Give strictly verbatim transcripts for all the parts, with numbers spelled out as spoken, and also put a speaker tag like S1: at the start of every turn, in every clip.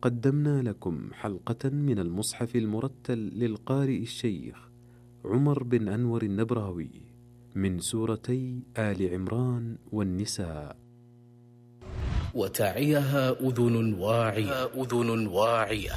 S1: قدمنا لكم حلقة من المصحف المرتل للقارئ الشيخ عمر بن أنور النبراوي من سورتي آل عمران والنساء.
S2: وتعيها أذن واعية أذن واعية.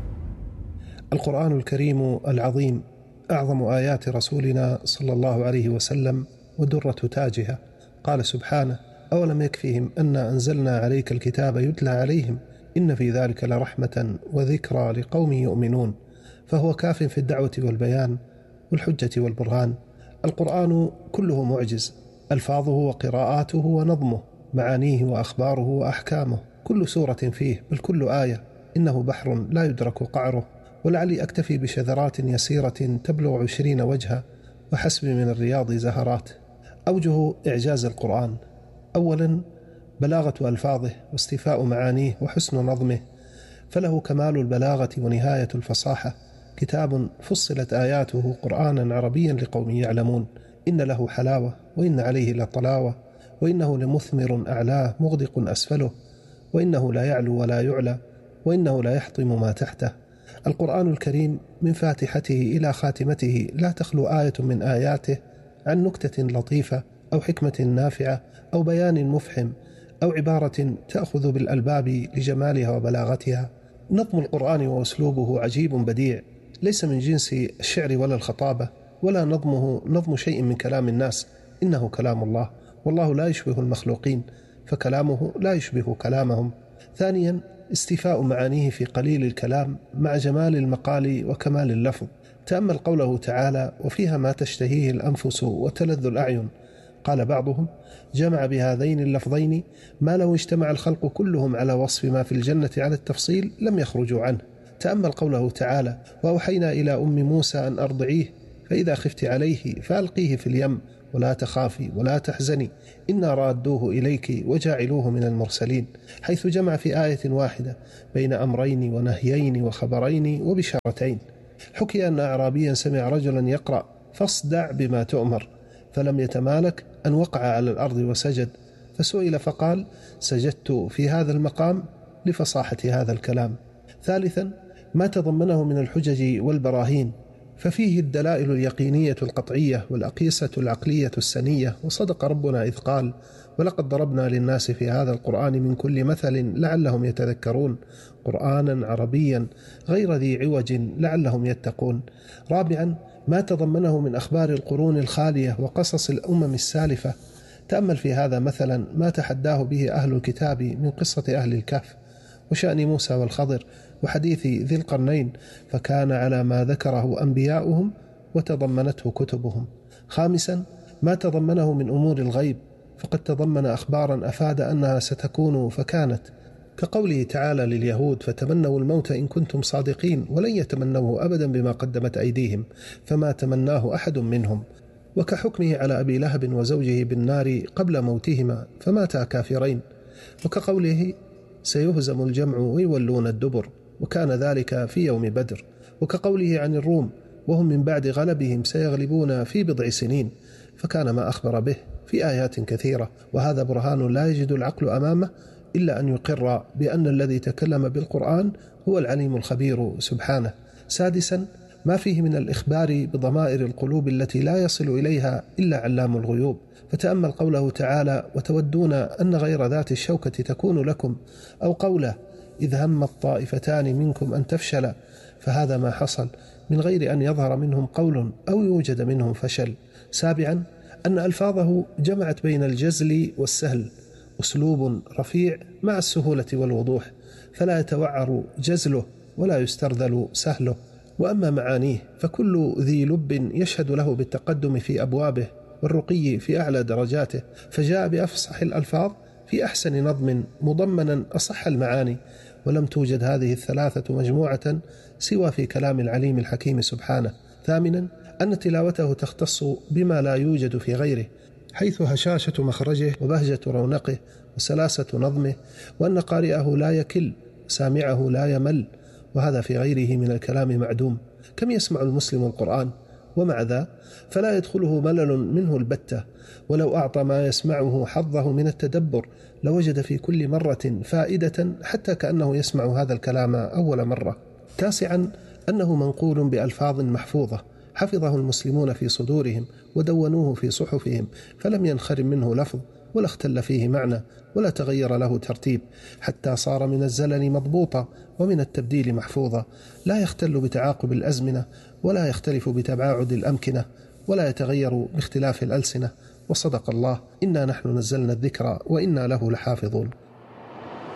S3: القرآن الكريم العظيم أعظم آيات رسولنا صلى الله عليه وسلم ودرة تاجها. قال سبحانه: أولم يكفيهم أنا أنزلنا عليك الكتاب يتلى عليهم إن في ذلك لرحمة وذكرى لقوم يؤمنون. فهو كاف في الدعوة والبيان والحجة والبرهان. القرآن كله معجز، ألفاظه وقراءاته ونظمه، معانيه وأخباره وأحكامه، كل سورة فيه بل كل آية إنه بحر لا يدرك قعره. ولعلي أكتفي بشذرات يسيرة تبلغ عشرين وجها وحسب من الرياض زهرات. أوجه إعجاز القرآن: أولا بلاغة ألفاظه واستيفاء معانيه وحسن نظمه، فله كمال البلاغة ونهاية الفصاحة. كتاب فصلت آياته قرآنا عربيا لقوم يعلمون. إن له حلاوة وإن عليه لطلاوة، وإنه لمثمر أعلاه مغدق أسفله، وإنه لا يعلو ولا يعلى، وإنه لا يحطم ما تحته. القرآن الكريم من فاتحته إلى خاتمته لا تخلو آية من آياته عن نكتة لطيفة أو حكمة نافعة أو بيان مفحم أو عبارة تأخذ بالألباب لجمالها وبلاغتها. نظم القرآن وأسلوبه عجيب بديع، ليس من جنس الشعر ولا الخطابة، ولا نظمه نظم شيء من كلام الناس، إنه كلام الله، والله لا يشبه المخلوقين، فكلامه لا يشبه كلامهم. ثانيا استيفاء معانيه في قليل الكلام مع جمال المقال وكمال اللفظ. تأمل قوله تعالى: وفيها ما تشتهيه الأنفس وتلذ الأعين. قال بعضهم: جمع بهذين اللفظين ما لو اجتمع الخلق كلهم على وصف ما في الجنة على التفصيل لم يخرجوا عنه. تأمل قوله تعالى: وأوحينا إلى أم موسى أن أرضعيه فإذا خفت عليه فألقيه في اليم ولا تخافي ولا تحزني إنا رادوه إليك وجاعلوه من المرسلين، حيث جمع في آية واحدة بين أمرين ونهيين وخبرين وبشارتين. حكي أن أعرابيا سمع رجلا يقرأ: فاصدع بما تؤمر، فلم يتمالك أن وقع على الأرض وسجد، فسئل فقال: سجدت في هذا المقام لفصاحة هذا الكلام. ثالثا ما تضمنه من الحجج والبراهين، ففيه الدلائل اليقينية القطعية والأقيسة العقلية السنية. وصدق ربنا إذ قال: ولقد ضربنا للناس في هذا القرآن من كل مثل لعلهم يتذكرون، قرآنا عربيا غير ذي عوج لعلهم يتقون. رابعا ما تضمنه من أخبار القرون الخالية وقصص الأمم السالفة. تأمل في هذا مثلا ما تحداه به أهل الكتاب من قصة أهل الكهف وشأن موسى والخضر وحديث ذي القرنين، فكان على ما ذكره أنبياؤهم وتضمنته كتبهم. خامسا ما تضمنه من أمور الغيب، فقد تضمن أخبارا أفاد أنها ستكون فكانت، كقوله تعالى لليهود: فتمنوا الموت إن كنتم صادقين ولن يتمنوه أبدا بما قدمت أيديهم فما تمناه أحد منهم، وكحكمه على أبي لهب وزوجه بالنار قبل موتهما فماتا كافرين، وكقوله: سيهزم الجمع ويولون الدبر، وكان ذلك في يوم بدر، وكقوله عن الروم: وهم من بعد غلبهم سيغلبون في بضع سنين، فكان ما أخبر به في آيات كثيرة. وهذا برهان لا يجد العقل أمامه إلا أن يقر بأن الذي تكلم بالقرآن هو العليم الخبير سبحانه. سادسا ما فيه من الإخبار بضمائر القلوب التي لا يصل إليها إلا علام الغيوب. فتأمل قوله تعالى: وتودون أن غير ذات الشوكة تكون لكم، أو قوله: إذ هم الطائفتان منكم أن تفشل، فهذا ما حصل من غير أن يظهر منهم قول أو يوجد منهم فشل. سابعا أن ألفاظه جمعت بين الجزل والسهل، أسلوب رفيع مع السهولة والوضوح، فلا يتوعر جزله ولا يسترذل سهله. وأما معانيه فكل ذي لب يشهد له بالتقدم في أبوابه والرقي في أعلى درجاته، فجاء بأفصح الألفاظ في أحسن نظم مضمنا أصح المعاني، ولم توجد هذه الثلاثة مجموعة سوى في كلام العليم الحكيم سبحانه. ثامنا أن تلاوته تختص بما لا يوجد في غيره، حيث هشاشة مخرجه وبهجة رونقه وسلاسة نظمه، وأن قارئه لا يكل سامعه لا يمل، وهذا في غيره من الكلام معدوم. كم يسمع المسلم القرآن ومع ذا فلا يدخله ملل منه البتة، ولو أعطى ما يسمعه حظه من التدبر لوجد في كل مرة فائدة حتى كأنه يسمع هذا الكلام أول مرة. تاسعا أنه منقول بألفاظ محفوظة حفظه المسلمون في صدورهم ودونوه في صحفهم، فلم ينخرم منه لفظ ولا اختل فيه معنى ولا تغير له ترتيب، حتى صار من الزلل مضبوطا ومن التبديل محفوظا، لا يختل بتعاقب الأزمنة ولا يختلف بتباعد الأمكنة ولا يتغير باختلاف الألسنة. وصدق الله، إنا نحن نزلنا الذكر وإنا له لحافظون.